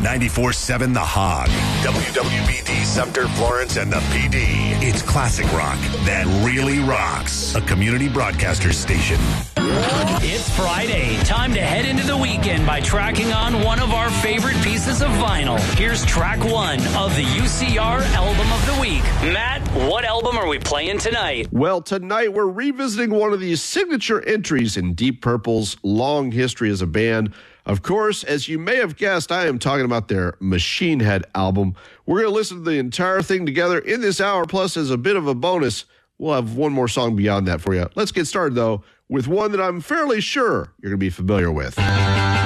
94.7 The Hog. WWBD Sumter, Florence, and the PD. It's classic rock that really rocks. A community broadcaster station. It's Friday. Time to head into the weekend by tracking on one of our favorite pieces of vinyl. Here's track one of the UCR Album of the Week. Matt, what album are we playing tonight? Well, tonight we're revisiting one of these signature entries in Deep Purple's long history as a band. Of course, as you may have guessed, I am talking about their Machine Head album. We're going to listen to the entire thing together in this hour, plus as a bit of a bonus, we'll have one more song beyond that for you. Let's get started, though, with one that I'm fairly sure you're going to be familiar with.